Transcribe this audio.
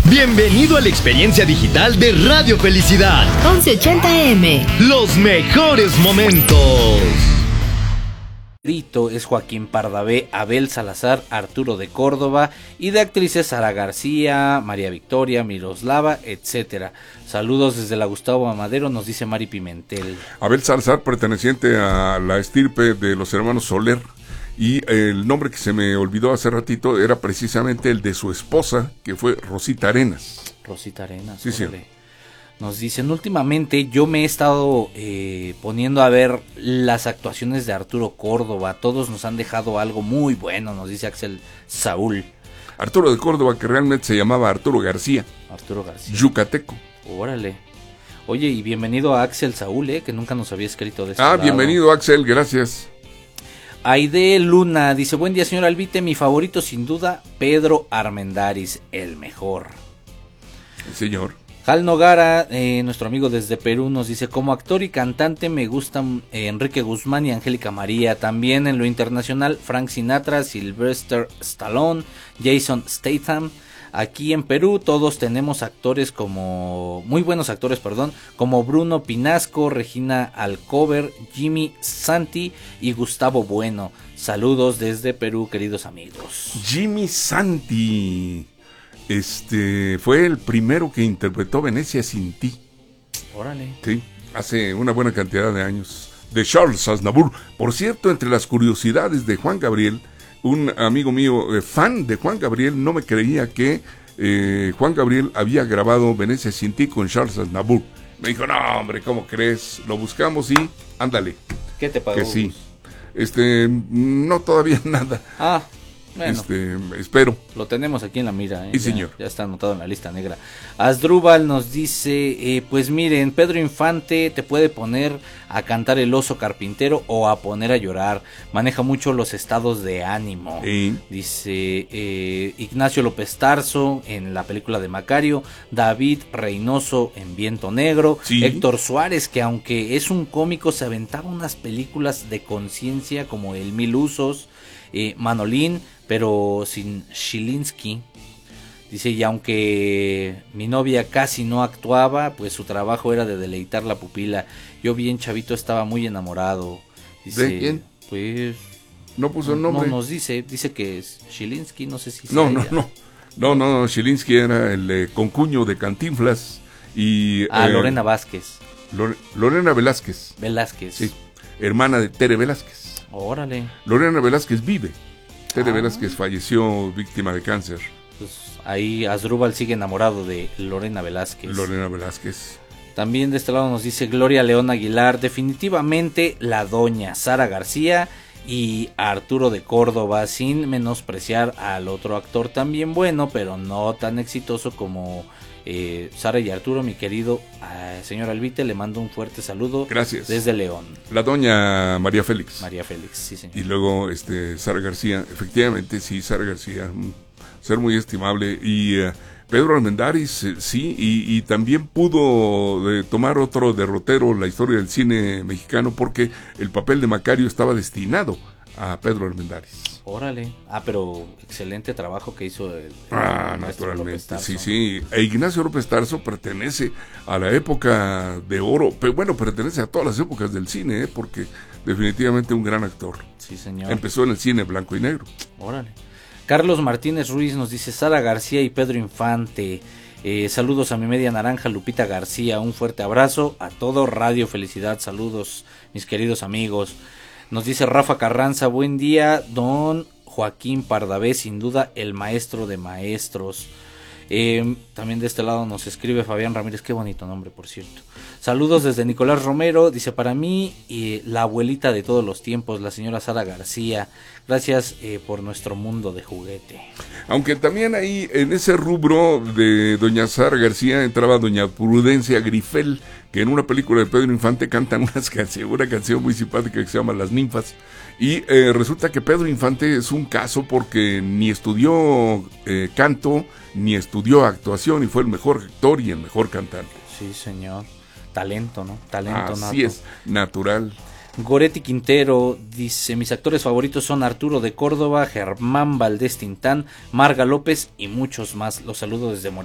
Bienvenido a la experiencia digital de Radio Felicidad. 1180M. Los mejores momentos. Es Joaquín Pardavé, Abel Salazar, Arturo de Córdoba y de actrices Sara García, María Victoria, Miroslava, etcétera. Saludos desde la Gustavo Amadero, nos dice Mari Pimentel. Abel Salazar, perteneciente a la estirpe de los hermanos Soler, y el nombre que se me olvidó hace ratito era precisamente el de su esposa, que fue Rosita Arenas. Rosita Arenas, sí, sí. Nos dicen, últimamente yo me he estado poniendo a ver las actuaciones de Arturo Córdoba. Todos nos han dejado algo muy bueno, nos dice Axel Saúl. Arturo de Córdoba, que realmente se llamaba Arturo García. Arturo García. Yucateco. Órale. Oye, y bienvenido a Axel Saúl, que nunca nos había escrito de este Ah, lado. bienvenido Axel, gracias. Aide Luna dice, buen día señor Albite, mi favorito sin duda, Pedro Armendáriz, el mejor. El señor. Jal Nogara, nuestro amigo desde Perú, nos dice, como actor y cantante me gustan Enrique Guzmán y Angélica María. También en lo internacional, Frank Sinatra, Sylvester Stallone, Jason Statham. Aquí en Perú todos tenemos actores muy buenos actores, como Bruno Pinasco, Regina Alcover, Jimmy Santi y Gustavo Bueno. Saludos desde Perú, queridos amigos. Jimmy Santi. Fue el primero que interpretó Venecia sin ti. Órale. Sí, hace una buena cantidad de años. De Charles Aznavour. Por cierto, entre las curiosidades de Juan Gabriel, un amigo mío, fan de Juan Gabriel, no me creía que Juan Gabriel había grabado Venecia sin ti con Charles Aznavour. Me dijo, no hombre, ¿cómo crees? Lo buscamos y ándale. ¿Qué te pagó? Que sí. No, todavía nada. Ah, bueno, espero. lo tenemos aquí en la mira. Sí, señor. Ya está anotado en la lista negra. Asdrúbal nos dice, pues miren, Pedro Infante te puede poner a cantar El oso carpintero o a poner a llorar. Maneja mucho los estados de ánimo. Sí. Dice Ignacio López Tarso en la película de Macario, David Reynoso en Viento Negro, sí. Héctor Suárez, que aunque es un cómico, se aventaba unas películas de conciencia como El Mil Usos, Manolín, pero sin Shilinsky. Dice, y aunque mi novia casi no actuaba, pues su trabajo era de deleitar la pupila. Yo bien chavito estaba muy enamorado. Dice, ¿de quién? Pues no puso el nombre. No nos dice que es Shilinsky, no sé si No, Shilinsky era el concuño de Cantinflas y Lorena Vázquez. Lorena Velázquez. Sí, hermana de Tere Velázquez. Órale. Lorena Velázquez vive. Tere Velázquez falleció víctima de cáncer. Pues ahí Asdrúbal sigue enamorado de Lorena Velázquez. Lorena Velázquez. También de este lado nos dice Gloria León Aguilar, definitivamente la doña Sara García y Arturo de Córdoba, sin menospreciar al otro actor también bueno, pero no tan exitoso como Sara y Arturo. Mi querido señor Albite, le mando un fuerte saludo. Gracias. Desde León. La doña María Félix. María Félix, sí señor. Y luego Sara García, efectivamente sí, Sara García, ser muy estimable. Y Pedro Armendáriz, sí, y también pudo tomar otro derrotero la historia del cine mexicano, porque el papel de Macario estaba destinado a Pedro Armendáriz. Órale. Pero excelente trabajo que hizo el naturalmente, sí. E Ignacio López Tarso pertenece a la época de oro, pero bueno, pertenece a todas las épocas del cine, porque definitivamente un gran actor. Sí, señor. Empezó en el cine blanco y negro. Órale. Carlos Martínez Ruiz nos dice, Sara García y Pedro Infante. Saludos a mi media naranja Lupita García, un fuerte abrazo a todo Radio Felicidad. Saludos, mis queridos amigos. Nos dice Rafa Carranza, buen día, don Joaquín Pardavé, sin duda el maestro de maestros. También de este lado nos escribe Fabián Ramírez, qué bonito nombre, por cierto. Saludos desde Nicolás Romero, dice, para mí la abuelita de todos los tiempos, la señora Sara García. Gracias por nuestro mundo de juguete. Aunque también ahí en ese rubro de doña Sara García entraba doña Prudencia Grifel, que en una película de Pedro Infante cantan una canción muy simpática que se llama Las Ninfas. Y resulta que Pedro Infante es un caso porque ni estudió canto, ni estudió actuación, y fue el mejor actor y el mejor cantante. Sí, señor. Talento, ¿no? Talento nato. Así es, natural. Goretti Quintero dice, mis actores favoritos son Arturo de Córdoba, Germán Valdés Tintán, Marga López y muchos más. Los saludo desde Morelia.